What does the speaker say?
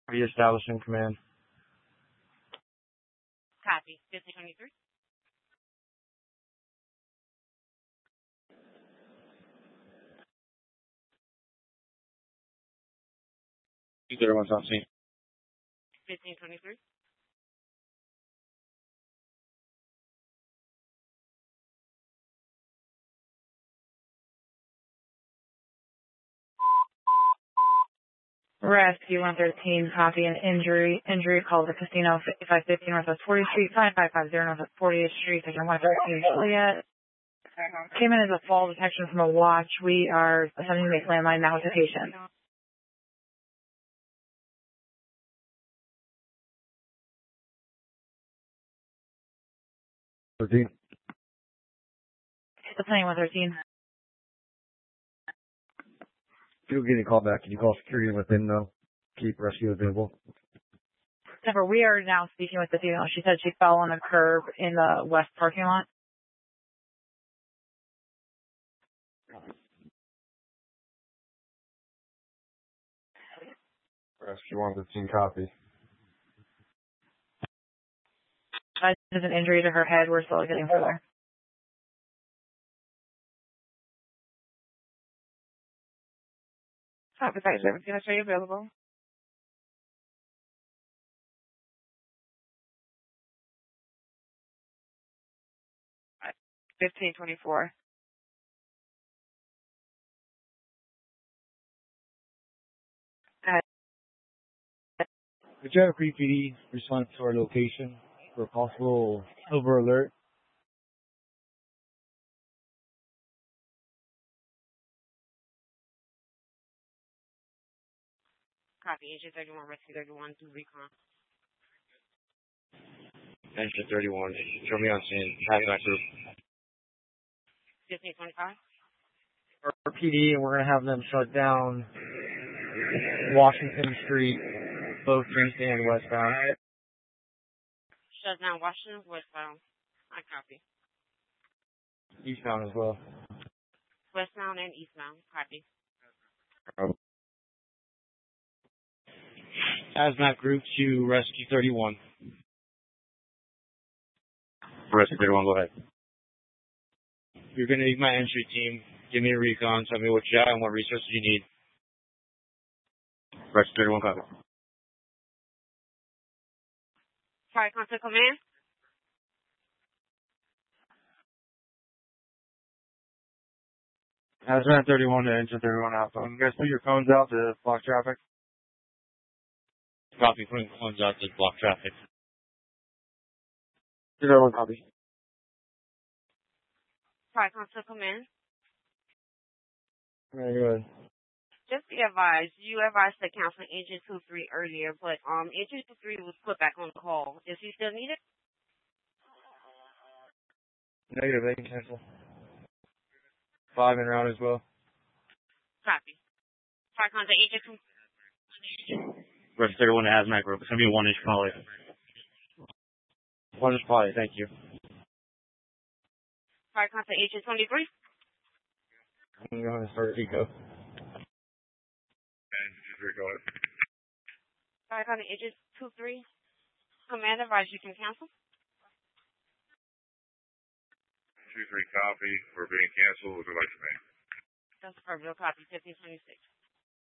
Reestablishing command. Copy. 1523. Everyone's on scene. 1523. Rescue 113, copy an injury called the Casino 515 Northwest 40th Street, 5550 Northwest 40th Street, section 113 Juliet. Came in as a fall detection from a watch. We are attempting to make landline now with the patient. Thirteen. The plane 113. If you'll get a call back, can you call security within though? Keep rescue available. Denver, we are now speaking with the female. She said she fell on a curb in the west parking lot. Rescue 113, copy. There's an injury to her head. We're still getting further. Copy. 517. I'll show you available. All right. 1524. Would you have a pre-PD respond to our location for a possible over alert? Copy. Agent 31, Rescue 31 to recon. Engine 31, show me on scene. Having that group. 1525. Our PD, and we're going to have them shut down Washington Street, both eastbound and westbound. Shut down Washington, westbound. I copy. Eastbound as well. Westbound and eastbound. Copy. Hazmat group to Rescue 31. Rescue 31, go ahead. You're going to need my entry team. Give me a recon. Tell me what you got and what resources you need. Rescue 31, copy. Fire contact command. Hazmat 31 to Engine 31 Alpha. You guys put your phones out to block traffic? Copy, putting phones out to block traffic. 01 copy. Fire contact command. Alright, go ahead. Just be advised, you advised to cancel Agent 23 earlier, but Agent 23 was put back on the call. Is he still needed? Negative, they can cancel. 5 en route as well. Copy. Fire contact Agent 2. Rescue 31 to Hazmat group. It's going to be a 1-inch poly. 1 inch poly, thank you. Fire contact Agent 23. I'm going to start Eco. Fire contact Agent 23. Command advised you can cancel. 23 copy. We're being canceled. Would you like to make? That's a verbal copy. 1526.